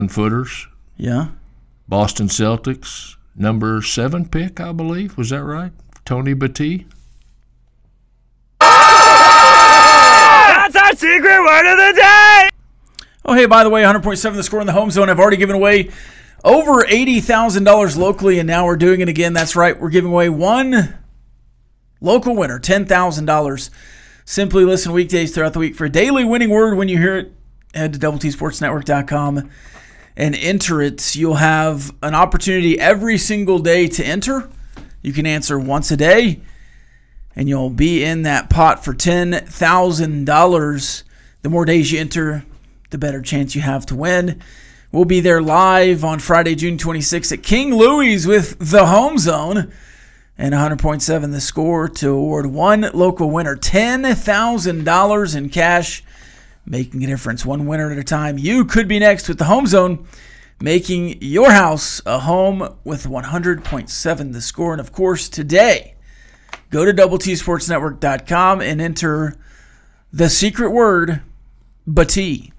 footers. Yeah. Boston Celtics, number 7 pick, I believe. Was that right? Tony Battie. That's our secret word of the day! Oh, hey, by the way, 100.7 The Score in the Home Zone. I've already given away over $80,000 locally, and now we're doing it again. That's right. We're giving away one local winner, $10,000. Simply listen weekdays throughout the week for a daily winning word. When you hear it, head to doubleTSportsNetwork.com and enter it. You'll have an opportunity every single day to enter. You can answer once a day, and you'll be in that pot for $10,000. The more days you enter, the better chance you have to win. We'll be there live on Friday, June 26th at King Louie's with the Home Zone and 100.7 The Score to award one local winner $10,000 in cash, making a difference one winner at a time. You could be next with the Home Zone, making your house a home with 100.7 The Score. And, of course, today, go to doubleTSportsNetwork.com and enter the secret word, Battie.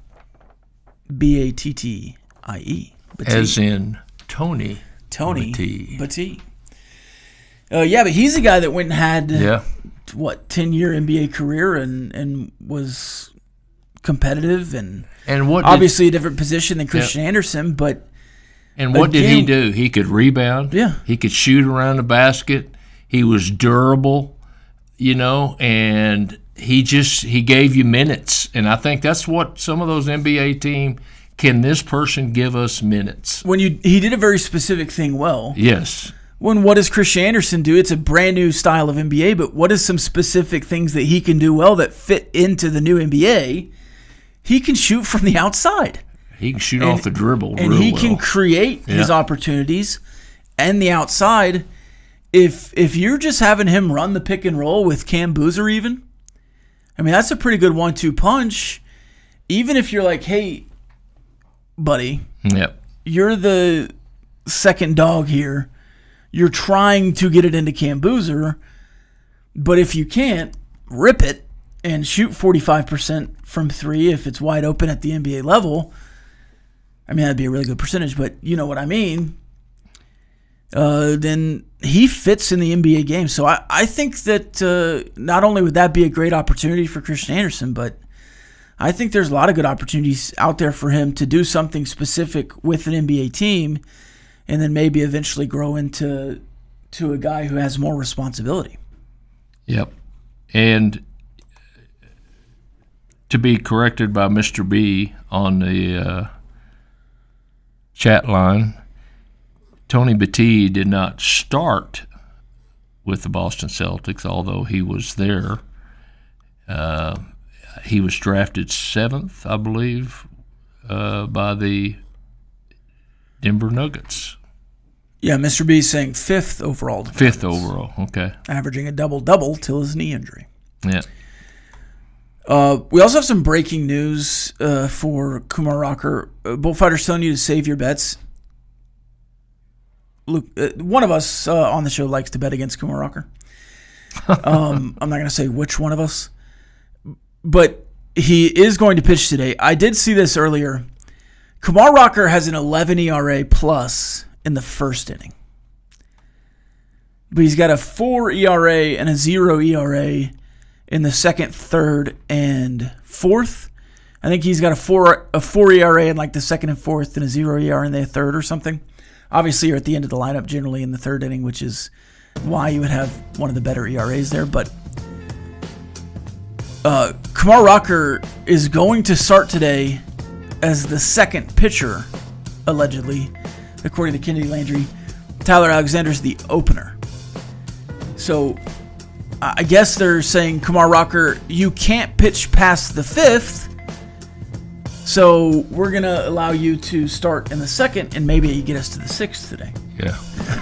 Battie. As in Tony Battie. Yeah, but he's a guy that went and had, 10-year NBA career and was competitive and what obviously a different position than Christian Anderson. But and what did he do? He could rebound. Yeah. He could shoot around the basket. He was durable, and he gave you minutes. And I think that's what some of those NBA teams, can this person give us minutes? He did a very specific thing well. Yes. What does Christian Anderson do? It's a brand new style of NBA, but what is some specific things that he can do well that fit into the new NBA? He can shoot from the outside. He can shoot off the dribble and he can create his opportunities and the outside. If you're just having him run the pick and roll with Cam Boozer even, I mean, that's a pretty good 1-2 punch. Even if you're like, hey, buddy, you're the second dog here. You're trying to get it into Cam Boozer, but if you can't, rip it and shoot 45% from three if it's wide open at the NBA level. I mean, that'd be a really good percentage, but you know what I mean. Then he fits in the NBA game. So I think that not only would that be a great opportunity for Christian Anderson, but I think there's a lot of good opportunities out there for him to do something specific with an NBA team and then maybe eventually grow into a guy who has more responsibility. Yep. And to be corrected by Mr. B on the chat line, Tony Battie did not start with the Boston Celtics, although he was there. He was drafted 7th, I believe, by the Denver Nuggets. Yeah, Mr. B saying 5th overall. 5th overall, okay. Averaging a double-double till his knee injury. Yeah. We also have some breaking news for Kumar Rocker. Bullfighter's telling you to save your bets. Luke, one of us on the show likes to bet against Kumar Rocker. I'm not going to say which one of us. But he is going to pitch today. I did see this earlier. Kumar Rocker has an 11 ERA plus in the first inning. But he's got a 4 ERA and a 0 ERA in the second, third, and fourth. I think he's got a 4 ERA in like the second and fourth and a 0 ERA in the third or something. Obviously, you're at the end of the lineup generally in the third inning, which is why you would have one of the better ERAs there. But Kumar Rocker is going to start today as the second pitcher, allegedly, according to Kennedy Landry. Tyler Alexander's the opener. So I guess they're saying, Kumar Rocker, you can't pitch past the 5th, so we're going to allow you to start in the second, and maybe you get us to the 6th today. Yeah.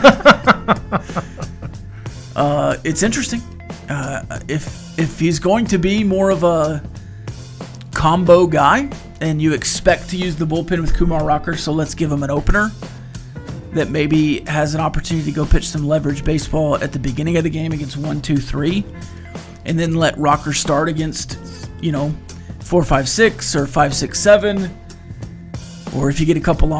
It's interesting. If he's going to be more of a combo guy, and you expect to use the bullpen with Kumar Rocker, so let's give him an opener that maybe has an opportunity to go pitch some leverage baseball at the beginning of the game against 1, 2, 3, and then let Rocker start against, 4, 5, 6 or 5, 6, 7. Or if you get a couple